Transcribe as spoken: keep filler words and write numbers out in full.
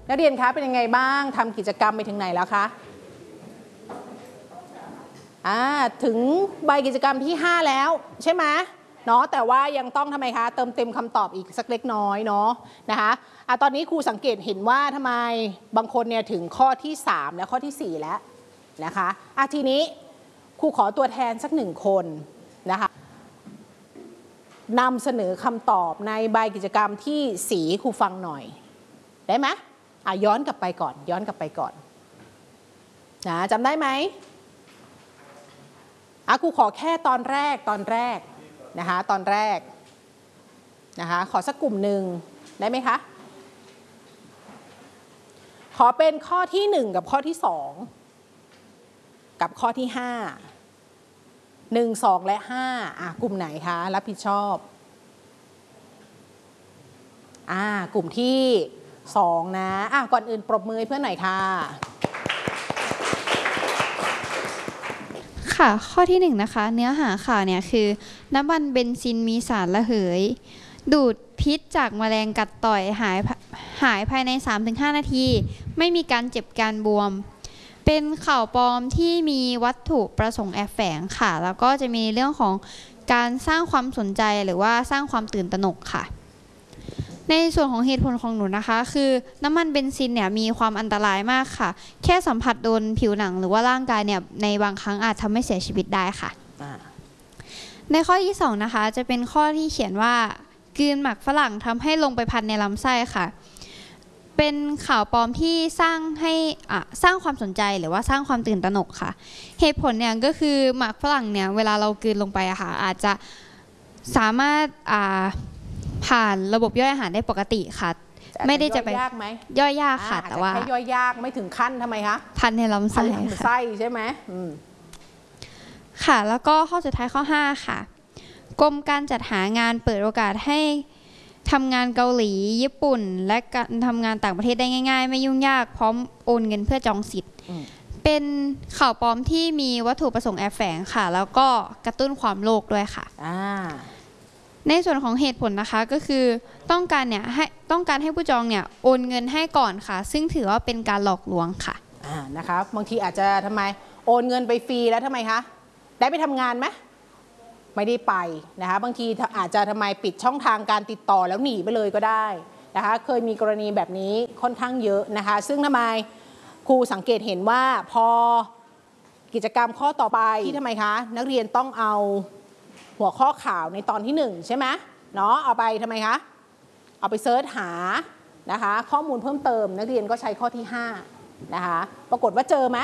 นักเรียนคะเป็นยังไงบ้างทำกิจกรรมไปถึงไหนแล้วคะอ่าถึงใบกิจกรรมที่ห้าแล้วใช่ไหมเนาะแต่ว่ายังต้องทำไมคะเติมเต็มคำตอบอีกสักเล็กน้อยเนาะนะคะอ่ะตอนนี้ครูสังเกตเห็นว่าทำไมบางคนเนี่ยถึงข้อที่สามและข้อที่สี่แล้วนะคะอ่ะทีนี้ครูขอตัวแทนสักหนึ่งคนนะคะนำเสนอคำตอบในใบกิจกรรมที่สีครูฟังหน่อยได้ไหมอ่ะย้อนกลับไปก่อนย้อนกลับไปก่อนนะจำได้ไหมอ่ะครูขอแค่ตอนแรกตอนแรกนะคะตอนแรกนะคะขอสักกลุ่มหนึ่งได้ไหมคะขอเป็นข้อที่หนึ่งกับข้อที่สองกับข้อที่ห้าหนึ่งสองและห้าอ่ะกลุ่มไหนคะรับผิดชอบอ่ากลุ่มที่สองนะอ่ะก่อนอื่นปรบมือให้เพื่อนหน่อยค่ะค่ะข้อที่หนึ่งนะคะเนื้อหาข่าวเนี่ยคือน้ำมันเบนซินมีสารระเหยดูดพิษจากแมลงกัดต่อยหายหายภายใน สามถึงห้า นาทีไม่มีการเจ็บการบวมเป็นข่าวปลอมที่มีวัตถุประสงค์แอบแฝงค่ะแล้วก็จะมีเรื่องของการสร้างความสนใจหรือว่าสร้างความตื่นตระหนกค่ะในส่วนของเหตุผลของหนูนะคะคือน้ำมันเบนซินเนี่ยมีความอันตรายมากค่ะแค่สัมผัสโดนผิวหนังหรือว่าร่างกายเนี่ยในบางครั้งอาจทำให้เสียชีวิตได้ค่ะในข้อที่สองนะคะจะเป็นข้อที่เขียนว่ากลืนหมักฝรั่งทำให้ลงไปพันในลำไส้ค่ะเป็นข่าวปลอมที่สร้างให้อ่ะสร้างความสนใจหรือว่าสร้างความตื่นตระหนกค่ะเหตุผลเนี่ยก็คือหมักฝรั่งเนี่ยเวลาเรากลืนลงไปอะค่ะอาจจะสามารถอ่าผ่านระบบย่อยอาหารได้ปกติค่ะไม่ได้จะไปย่อยยากไหมย่อยยากค่ะแต่ว่าแค่ย่อยยากไม่ถึงขั้นทำไมคะพันในลำไส้ลำไส้ใช่ไหมค่ะแล้วก็ข้อสุดท้ายข้อห้าค่ะกรมการจัดหางานเปิดโอกาสให้ทำงานเกาหลีญี่ปุ่นและการทำงานต่างประเทศได้ง่ายๆไม่ยุ่งยากพร้อมโอนเงินเพื่อจองสิทธิ์เป็นข่าวปลอมที่มีวัตถุประสงค์แอบแฝงค่ะแล้วก็กระตุ้นความโลภด้วยค่ะในส่วนของเหตุผลนะคะก็คือต้องการเนี่ยให้ต้องการให้ผู้จองเนี่ยโอนเงินให้ก่อนค่ะซึ่งถือว่าเป็นการหลอกลวงค่ะอ่านะคะบางทีอาจจะทำไมโอนเงินไปฟรีแล้วทำไมคะได้ไปทำงานไหมไม่ได้ไปนะคะบางทีอาจจะทำไมปิดช่องทางการติดต่อแล้วหนีไปเลยก็ได้นะคะเคยมีกรณีแบบนี้ค่อนข้างเยอะนะคะซึ่งทำไมครูสังเกตเห็นว่าพอกิจกรรมข้อต่อไปที่ทำไมคะนักเรียนต้องเอาหัวข้อข่าวในตอนที่หนึ่งใช่ไหมเนาะเอาไปทำไมคะเอาไปเซิร์ชหานะคะข้อมูลเพิ่มเติมนักเรียนก็ใช้ข้อที่ห้านะคะปรากฏว่าเจอไหม